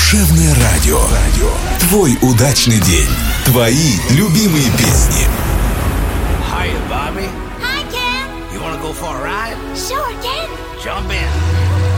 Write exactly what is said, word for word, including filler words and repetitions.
Душевное радио. Радио. Твой удачный день. Твои любимые песни. Hiya, Bobby. Hi, Ken. You wanna go for a ride? Sure, Ken. Jump in.